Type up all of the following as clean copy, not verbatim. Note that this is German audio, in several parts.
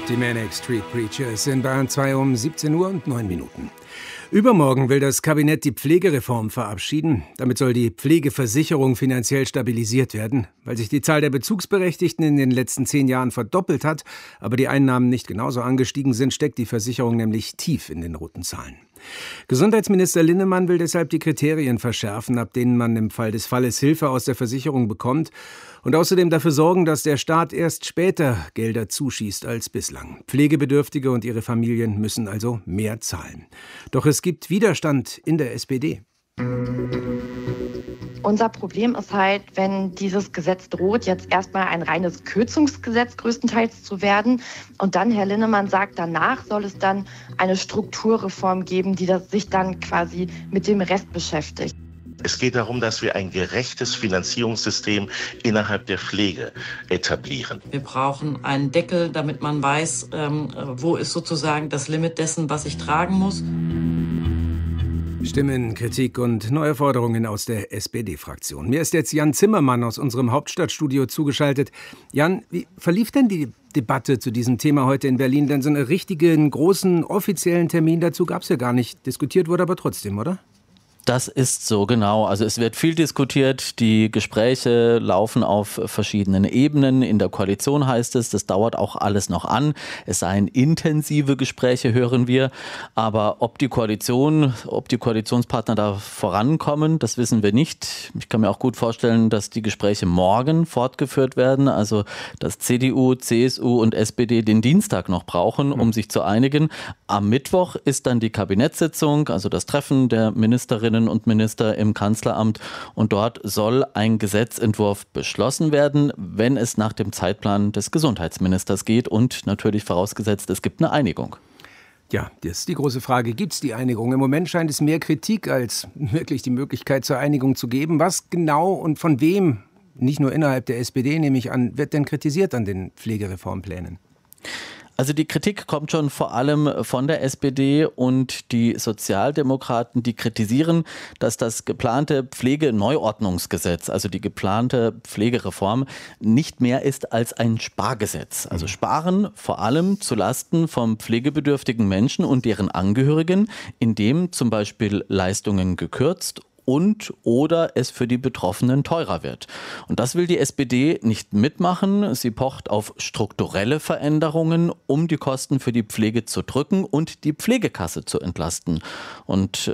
Die Manic Street Preachers in Bayern 2 um 17 Uhr und 9 Minuten. Übermorgen will das Kabinett die Pflegereform verabschieden. Damit soll die Pflegeversicherung finanziell stabilisiert werden. Weil sich die Zahl der Bezugsberechtigten in den letzten 10 Jahren verdoppelt hat, aber die Einnahmen nicht genauso angestiegen sind, steckt die Versicherung nämlich tief in den roten Zahlen. Gesundheitsminister Linnemann will deshalb die Kriterien verschärfen, ab denen man im Fall des Falles Hilfe aus der Versicherung bekommt und außerdem dafür sorgen, dass der Staat erst später Gelder zuschießt als bislang. Pflegebedürftige und ihre Familien müssen also mehr zahlen. Doch es gibt Widerstand in der SPD. Unser Problem ist halt, wenn dieses Gesetz droht, jetzt erstmal ein reines Kürzungsgesetz größtenteils zu werden. Und dann, Herr Linnemann sagt, danach soll es dann eine Strukturreform geben, die sich dann quasi mit dem Rest beschäftigt. Es geht darum, dass wir ein gerechtes Finanzierungssystem innerhalb der Pflege etablieren. Wir brauchen einen Deckel, damit man weiß, wo ist sozusagen das Limit dessen, was ich tragen muss. Stimmen, Kritik und neue Forderungen aus der SPD-Fraktion. Mir ist jetzt Jan Zimmermann aus unserem Hauptstadtstudio zugeschaltet. Jan, wie verlief denn die Debatte zu diesem Thema heute in Berlin? Denn so einen richtigen, großen, offiziellen Termin dazu gab es ja gar nicht. Diskutiert wurde aber trotzdem, oder? Das ist so, genau. Also es wird viel diskutiert. Die Gespräche laufen auf verschiedenen Ebenen. In der Koalition heißt es, das dauert auch alles noch an. Es seien intensive Gespräche, hören wir. Aber ob die Koalitionspartner da vorankommen, das wissen wir nicht. Ich kann mir auch gut vorstellen, dass die Gespräche morgen fortgeführt werden. Also dass CDU, CSU und SPD den Dienstag noch brauchen, um sich zu einigen. Am Mittwoch ist dann die Kabinettssitzung, also das Treffen der Ministerinnen und Minister im Kanzleramt, und dort soll ein Gesetzentwurf beschlossen werden, wenn es nach dem Zeitplan des Gesundheitsministers geht und natürlich vorausgesetzt, es gibt eine Einigung. Ja, das ist die große Frage. Gibt es die Einigung? Im Moment scheint es mehr Kritik als wirklich die Möglichkeit zur Einigung zu geben. Was genau und von wem, nicht nur innerhalb der SPD, nehme ich an, wird denn kritisiert an den Pflegereformplänen? Also die Kritik kommt schon vor allem von der SPD und die Sozialdemokraten, die kritisieren, dass das geplante Pflegeneuordnungsgesetz, also die geplante Pflegereform, nicht mehr ist als ein Spargesetz. Also sparen vor allem zulasten von pflegebedürftigen Menschen und deren Angehörigen, indem zum Beispiel Leistungen gekürzt und oder es für die Betroffenen teurer wird. Und das will die SPD nicht mitmachen. Sie pocht auf strukturelle Veränderungen, um die Kosten für die Pflege zu drücken und die Pflegekasse zu entlasten. Und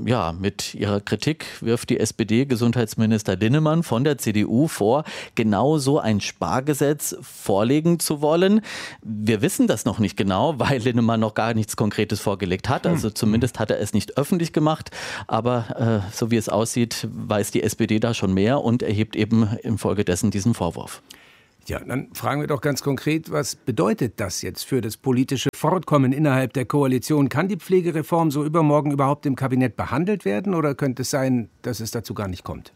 mit ihrer Kritik wirft die SPD-Gesundheitsminister Linnemann von der CDU vor, genau so ein Spargesetz vorlegen zu wollen. Wir wissen das noch nicht genau, weil Linnemann noch gar nichts Konkretes vorgelegt hat. Also zumindest hat er es nicht öffentlich gemacht. Aber so wie es aussieht, weiß die SPD da schon mehr und erhebt eben infolgedessen diesen Vorwurf. Ja, dann fragen wir doch ganz konkret, was bedeutet das jetzt für das politische Fortkommen innerhalb der Koalition? Kann die Pflegereform so übermorgen überhaupt im Kabinett behandelt werden oder könnte es sein, dass es dazu gar nicht kommt?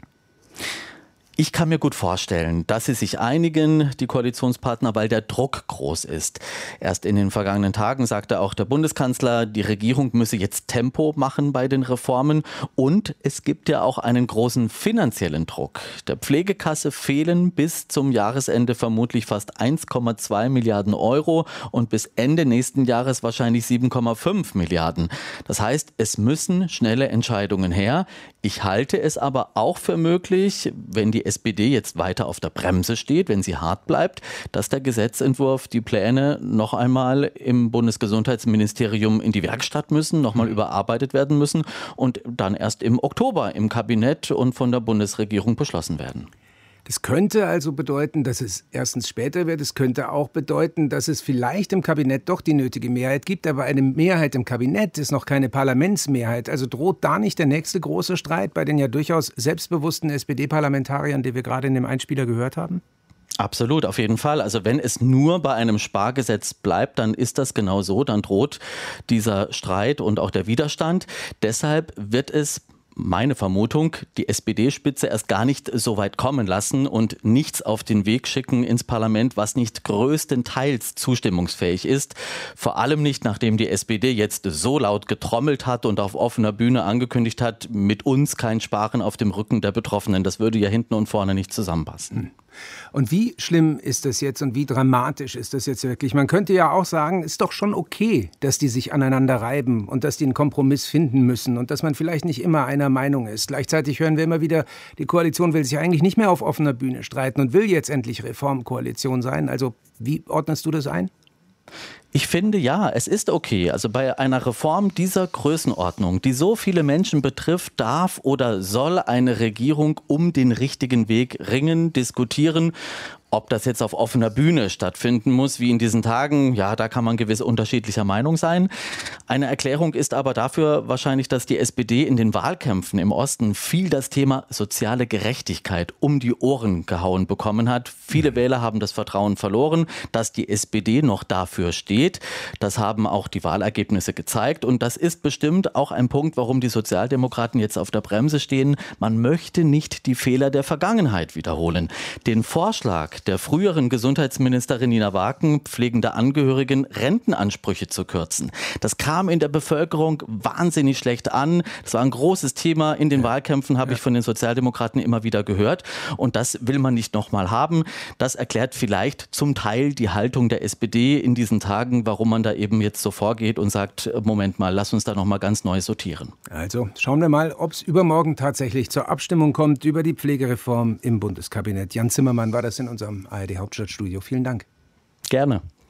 Ich kann mir gut vorstellen, dass sie sich einigen, die Koalitionspartner, weil der Druck groß ist. Erst in den vergangenen Tagen sagte auch der Bundeskanzler, die Regierung müsse jetzt Tempo machen bei den Reformen. Und es gibt ja auch einen großen finanziellen Druck. Der Pflegekasse fehlen bis zum Jahresende vermutlich fast 1,2 Milliarden Euro und bis Ende nächsten Jahres wahrscheinlich 7,5 Milliarden. Das heißt, es müssen schnelle Entscheidungen her. Ich halte es aber auch für möglich, wenn die SPD jetzt weiter auf der Bremse steht, wenn sie hart bleibt, dass der Gesetzentwurf, die Pläne noch einmal im Bundesgesundheitsministerium in die Werkstatt müssen, noch mal überarbeitet werden müssen und dann erst im Oktober im Kabinett und von der Bundesregierung beschlossen werden. Das könnte also bedeuten, dass es erstens später wird. Es könnte auch bedeuten, dass es vielleicht im Kabinett doch die nötige Mehrheit gibt. Aber eine Mehrheit im Kabinett ist noch keine Parlamentsmehrheit. Also droht da nicht der nächste große Streit bei den ja durchaus selbstbewussten SPD-Parlamentariern, die wir gerade in dem Einspieler gehört haben? Absolut, auf jeden Fall. Also wenn es nur bei einem Spargesetz bleibt, dann ist das genau so. Dann droht dieser Streit und auch der Widerstand. Deshalb wird es, meine Vermutung, die SPD-Spitze erst gar nicht so weit kommen lassen und nichts auf den Weg schicken ins Parlament, was nicht größtenteils zustimmungsfähig ist. Vor allem nicht, nachdem die SPD jetzt so laut getrommelt hat und auf offener Bühne angekündigt hat, mit uns kein Sparen auf dem Rücken der Betroffenen. Das würde ja hinten und vorne nicht zusammenpassen. Und wie schlimm ist das jetzt und wie dramatisch ist das jetzt wirklich? Man könnte ja auch sagen, ist doch schon okay, dass die sich aneinander reiben und dass die einen Kompromiss finden müssen und dass man vielleicht nicht immer einer Meinung ist. Gleichzeitig hören wir immer wieder, die Koalition will sich eigentlich nicht mehr auf offener Bühne streiten und will jetzt endlich Reformkoalition sein. Also wie ordnest du das ein? Ich finde, ja, es ist okay. Also bei einer Reform dieser Größenordnung, die so viele Menschen betrifft, darf oder soll eine Regierung um den richtigen Weg ringen, diskutieren. Ob das jetzt auf offener Bühne stattfinden muss, wie in diesen Tagen, ja, da kann man gewiss unterschiedlicher Meinung sein. Eine Erklärung ist aber dafür wahrscheinlich, dass die SPD in den Wahlkämpfen im Osten viel das Thema soziale Gerechtigkeit um die Ohren gehauen bekommen hat. Viele Wähler haben das Vertrauen verloren, dass die SPD noch dafür steht. Das haben auch die Wahlergebnisse gezeigt. Und das ist bestimmt auch ein Punkt, warum die Sozialdemokraten jetzt auf der Bremse stehen. Man möchte nicht die Fehler der Vergangenheit wiederholen. Den Vorschlag der früheren Gesundheitsministerin Nina Wagen, pflegende Angehörigen Rentenansprüche zu kürzen. Das kam in der Bevölkerung wahnsinnig schlecht an. Das war ein großes Thema in den Wahlkämpfen, habe ich von den Sozialdemokraten immer wieder gehört. Und das will man nicht nochmal haben. Das erklärt vielleicht zum Teil die Haltung der SPD in diesen Tagen, warum man da eben jetzt so vorgeht und sagt, Moment mal, lass uns da nochmal ganz neu sortieren. Also schauen wir mal, ob es übermorgen tatsächlich zur Abstimmung kommt über die Pflegereform im Bundeskabinett. Jan Zimmermann war das in unserem ARD Hauptstadtstudio. Vielen Dank. Gerne.